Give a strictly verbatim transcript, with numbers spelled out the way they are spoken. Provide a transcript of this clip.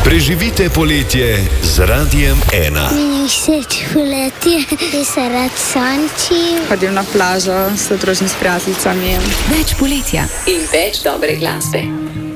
Preživite poletje z Radiem ena. Meni všeč poletje, ki se rad sonči. Hodim na plažo, se družim s prijateljicami. Več poletja in več dobre glasbe.